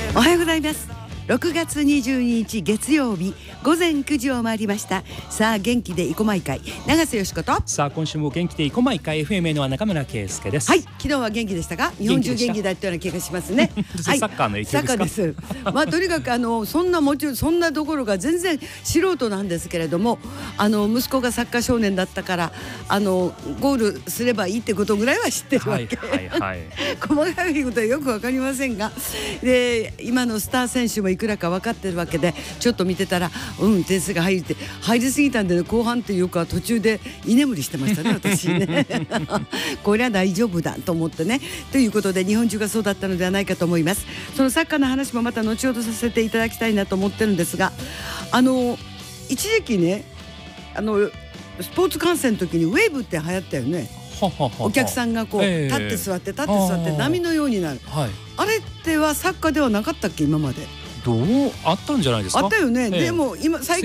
おはようございます。6月22日月曜日午前9時を回りました。さあ元気でいこまい会、永瀬よしこと。 さあ今週も元気でいこまい会 FM の中村圭介です。 はい、昨日は元気でしたか。日本中元気だったような気がしますね。 はい、サッカーの影響ですか。 サッカーです。まあとにかくそんなもちろんそんなどころか全然素人なんですけれども、息子がサッカー少年だったからゴールすればいいってことぐらいは知ってるわけ。細かいことはよくわかりませんが、で今のスター選手もいくらか分かってるわけで、ちょっと見てたら点数が入りすぎたんで、ね、後半っていうか途中で居眠りしてましたね私ね。これは大丈夫だと思ってね。ということで日本中がそうだったのではないかと思います。そのサッカーの話もまた後ほどさせていただきたいなと思ってるんですが、一時期ねスポーツ観戦の時にウェーブって流行ったよね。お客さんがこう、立って座って波のようになる、あれってはサッカーではなかったっけ今まで。 どうあったんじゃないですか。 あったよね。でも今最近